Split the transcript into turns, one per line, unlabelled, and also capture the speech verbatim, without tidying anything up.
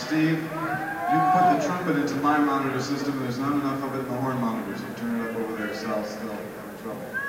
Steve, you put the trumpet into my monitor system and there's not enough of it in the horn monitor, so turn it up over there, Sal, still having trouble.